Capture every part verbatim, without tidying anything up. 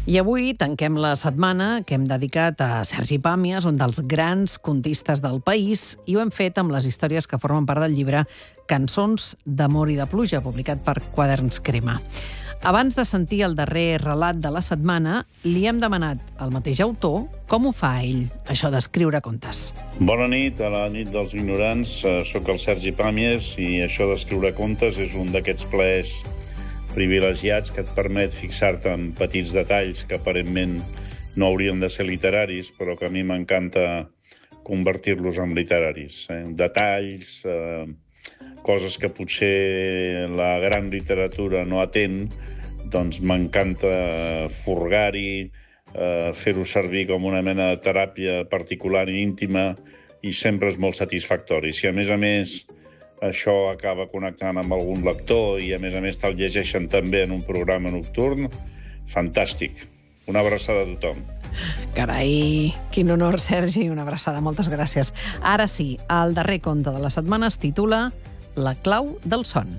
I avui tanquem la setmana que hem dedicat a Sergi Pàmies, un dels grans contistes del país, i ho hem fet amb les històries que formen part del llibre Cançons d'amor i de pluja, publicat per Quaderns Crema. Abans de sentir el darrer relat de la setmana, li hem demanat al mateix autor com ho fa ell, això d'escriure contes. Bona nit, a la nit dels ignorants. Soc el Sergi Pàmies i això d'escriure contes és un d'aquests plaers privilegiats que et permet fixar-te en petits detalls que aparentment no haurien de ser literaris, però que a mi m'encanta convertir-los en literaris. Eh? Detalls, eh, coses que potser la gran literatura no atén, doncs m'encanta furgar-hi, eh, fer-ho servir com una mena de teràpia particular i íntima, i sempre és molt satisfactori. Si a més a més això acaba connectant amb algun lector i a més a més te'l llegeixen també en un programa nocturn, fantàstic. Una abraçada a tothom. Carai, quin honor, Sergi, una abraçada, moltes gràcies. Ara sí, el darrer conte de la setmana es titula La clau del son.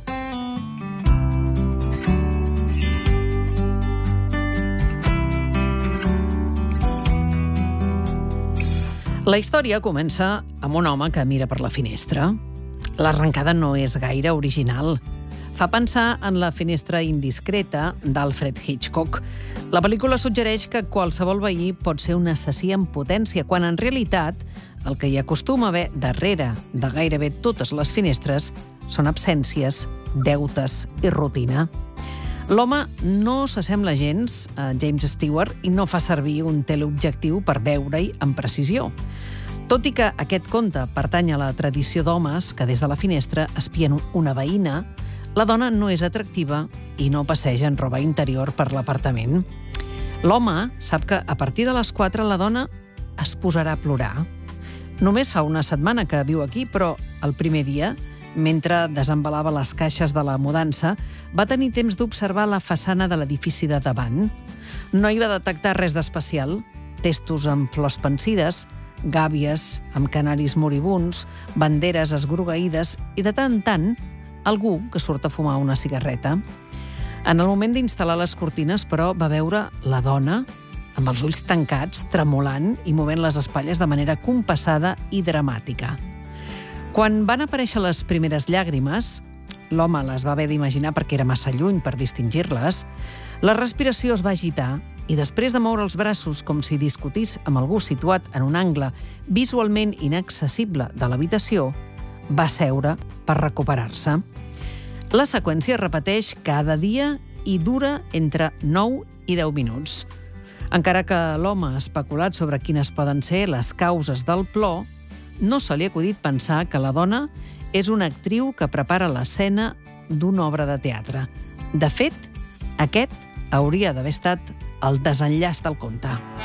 La història comença amb un home que mira per la finestra. L'arrencada no és gaire original. Fa pensar en La finestra indiscreta d'Alfred Hitchcock. La pel·lícula suggereix que qualsevol veí pot ser un assassí en potència, quan en realitat el que hi acostuma a haver darrere de gairebé totes les finestres són absències, deutes i rutina. L'home no s'assembla gens a James Stewart i no fa servir un teleobjectiu per veure-hi amb precisió. Tot i que aquest conte pertany a la tradició d'homes que des de la finestra espien una veïna, la dona no és atractiva i no passeja en roba interior per l'apartament. L'home sap que a partir de les quatre la dona es posarà a plorar. Només fa una setmana que viu aquí, però el primer dia, mentre desembalava les caixes de la mudança, va tenir temps d'observar la façana de l'edifici de davant. No hi va detectar res d'especial: testos amb flors pensides, gàbies amb canaris moribunds, banderes esgrogueïdes i, de tant en tant, algú que surt a fumar una cigarreta. En el moment d'instal·lar les cortines, però, va veure la dona amb els ulls tancats, tremolant i movent les espatlles de manera compassada i dramàtica. Quan van aparèixer les primeres llàgrimes, l'home les va haver d'imaginar perquè era massa lluny per distingir-les, la respiració es va agitar i després de moure els braços com si discutís amb algú situat en un angle visualment inaccessible de l'habitació, va seure per recuperar-se. La seqüència es repeteix cada dia i dura entre nou i deu minuts. Encara que l'home ha especulat sobre quines poden ser les causes del plor, no se li ha acudit pensar que la dona és una actriu que prepara l'escena d'una obra de teatre. De fet, aquest hauria d'haver estat el desenllaç del conte.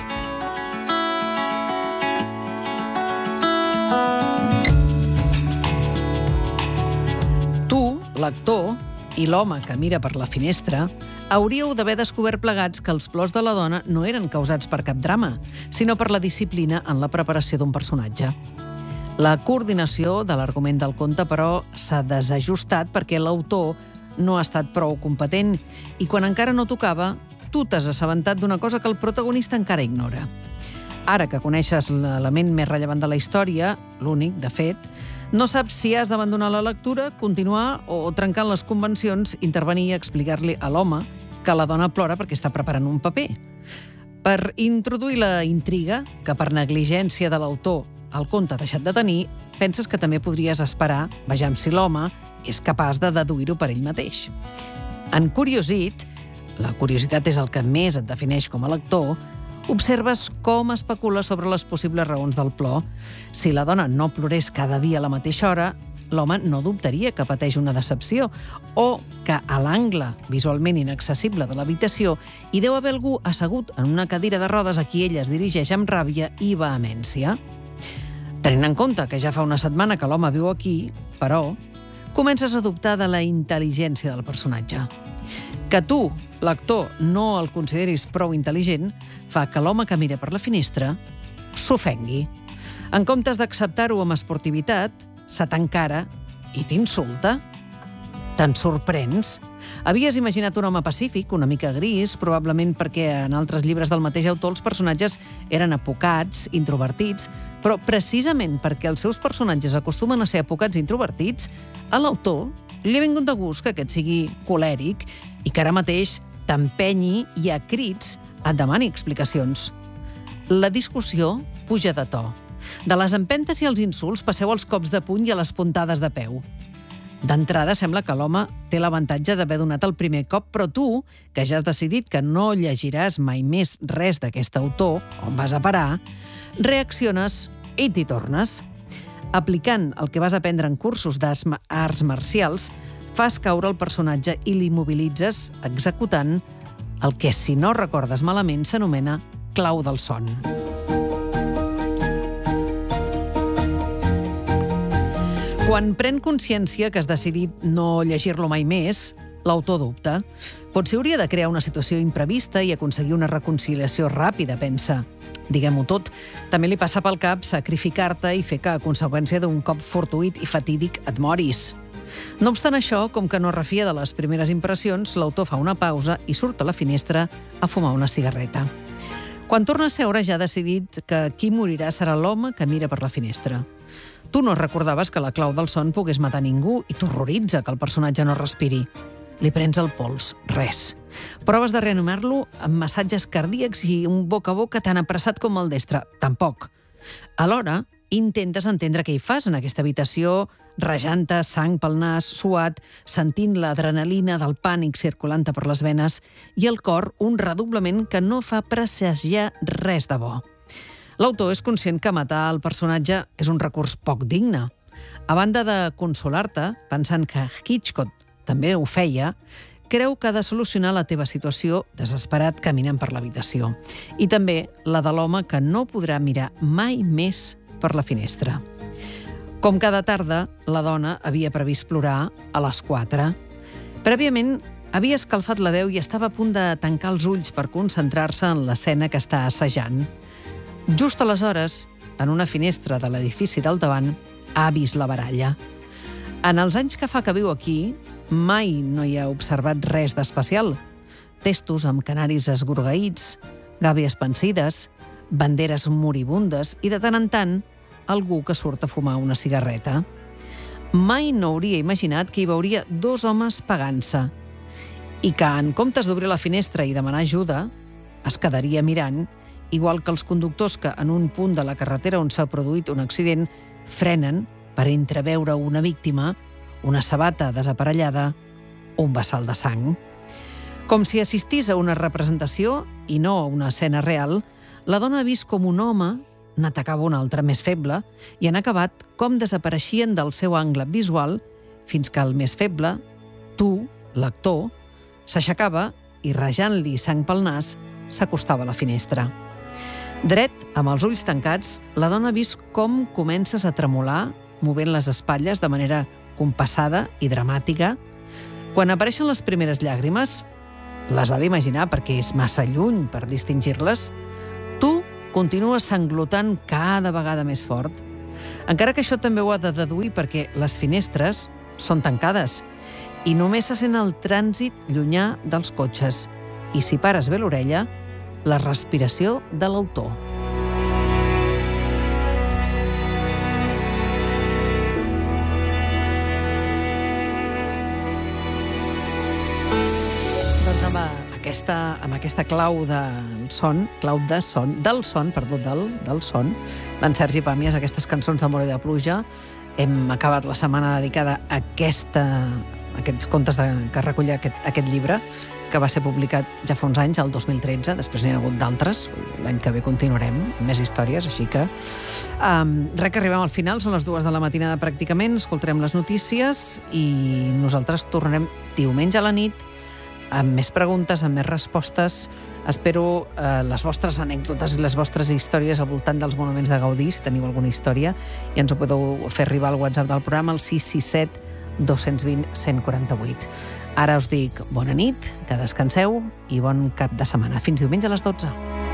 Tu, lector, i l'home que mira per la finestra, hauríeu d'haver descobert plegats que els plors de la dona no eren causats per cap drama, sinó per la disciplina en la preparació d'un personatge. La coordinació de l'argument del conte, però, s'ha desajustat perquè l'autor no ha estat prou competent i quan encara no tocava, tu t'has assabentat d'una cosa que el protagonista encara ignora. Ara que coneixes l'element més rellevant de la història, l'únic, de fet, no saps si has d'abandonar la lectura, continuar o, trencant les convencions, intervenir i explicar-li a l'home que la dona plora perquè està preparant un paper. Per introduir la intriga, que per negligència de l'autor el conte ha deixat de tenir, penses que també podries esperar, vejam si l'home és capaç de deduir-ho per ell mateix. En Curiosit, la curiositat és el que més et defineix com a lector, observes com especula sobre les possibles raons del plor. Si la dona no plorés cada dia a la mateixa hora, l'home no dubtaria que pateix una decepció o que a l'angle visualment inaccessible de l'habitació hi deu haver algú assegut en una cadira de rodes a qui ella es dirigeix amb ràbia i vehemència. Tenint en compte que ja fa una setmana que l'home viu aquí, però, comences a dubtar de la intel·ligència del personatge. Que tu, lector, no el consideris prou intel·ligent fa que l'home que mira per la finestra s'ofengui. En comptes d'acceptar-ho amb esportivitat, se t'encara i t'insulta. Te'n sorprens? Havies imaginat un home pacífic, una mica gris, probablement perquè en altres llibres del mateix autor els personatges eren apocats, introvertits, però precisament perquè els seus personatges acostumen a ser apocats i introvertits, a l'autor li ha vingut de gust que aquest sigui colèric i que ara mateix t'empenyi i a crits et demani explicacions. La discussió puja de to. De les empentes i els insults passeu als cops de puny i a les puntades de peu. D'entrada, sembla que l'home té l'avantatge d'haver donat el primer cop, però tu, que ja has decidit que no llegiràs mai més res d'aquest autor, on vas a parar, reacciones i t'hi tornes. Aplicant el que vas aprendre en cursos d'arts marcials, fas caure el personatge i l'immobilitzes executant el que, si no recordes malament, s'anomena clau del son. Quan pren consciència que has decidit no llegir-lo mai més, l'autor dubta. Potser hauria de crear una situació imprevista i aconseguir una reconciliació ràpida, pensa. Diguem-ho tot, també li passa pel cap sacrificar-te i fer que, a conseqüència d'un cop fortuït i fatídic, et moris. No obstant això, com que no refia de les primeres impressions, l'autor fa una pausa i surt a la finestra a fumar una cigarreta. Quan torna a seure ja ha decidit que qui morirà serà l'home que mira per la finestra. Tu no recordaves que la clau del son pogués matar ningú i t'horroritza que el personatge no respiri. Li prens el pols, res. Proves de reanimar-lo amb massatges cardíacs i un boca a boca tan apressat com el destre, tampoc. Alhora, intentes entendre què hi fas en aquesta habitació, rejant-te, sang pel nas, suat, sentint l'adrenalina del pànic circulant per les venes i el cor un redoblament que no fa presagiar res de bo. L'autor és conscient que matar el personatge és un recurs poc digne. A banda de consolar-te, pensant que Hitchcock també ho feia, creu que ha de solucionar la teva situació desesperat caminant per l'habitació. I també la de l'home que no podrà mirar mai més per la finestra. Com cada tarda, la dona havia previst plorar a les quatre. Prèviament, havia escalfat la veu i estava a punt de tancar els ulls per concentrar-se en l'escena que està assajant. Just aleshores, en una finestra de l'edifici del davant, ha vist la baralla. En els anys que fa que viu aquí, mai no hi ha observat res d'especial. Testos amb canaris esgrogueïts, gàbies pensides, banderes moribundes i, de tant en tant, algú que surt a fumar una cigarreta. Mai no hauria imaginat que hi veuria dos homes pagant-se i que, en comptes d'obrir la finestra i demanar ajuda, es quedaria mirant, igual que els conductors que, en un punt de la carretera on s'ha produït un accident, frenen per entreveure una víctima, una sabata desaparellada o un vessal de sang. Com si assistís a una representació i no a una escena real, la dona ha vist com un home n'atacava un altre més feble i han acabat com desapareixien del seu angle visual fins que el més feble, tu, l'actor, s'aixecava i, rajant-li sang pel nas, s'acostava a la finestra. Dret, amb els ulls tancats, la dona ha vist com comences a tremolar, movent les espatlles de manera compassada i dramàtica. Quan apareixen les primeres llàgrimes, les ha d'imaginar perquè és massa lluny per distingir-les, tu continues sanglotant cada vegada més fort. Encara que això també ho ha de deduir perquè les finestres són tancades i només se sent el trànsit llunyà dels cotxes. I si pares bé l'orella, la respiració de l'autor. Doncs amb aquesta, amb aquesta clau del son, clau de son, del son, perdó, del, del son, d'en Sergi Pàmies, aquestes cançons d'amor i de pluja, hem acabat la setmana dedicada a, aquesta, a aquests contes de, que recull aquest, aquest llibre, que va ser publicat ja fa uns anys, el dos mil tretze, després n'hi ha hagut d'altres, l'any que ve continuarem amb més històries, així que um, res que arribem al final, són les dues de la matinada pràcticament, escoltarem les notícies i nosaltres tornarem diumenge a la nit amb més preguntes, amb més respostes. Espero eh, les vostres anècdotes i les vostres històries al voltant dels monuments de Gaudí, si teniu alguna història, i ens ho podeu fer arribar al WhatsApp del programa, al sis sis set dos dos zero cent quaranta-vuit. Ara us dic bona nit, que descanseu i bon cap de setmana. Fins diumenge a les dotze.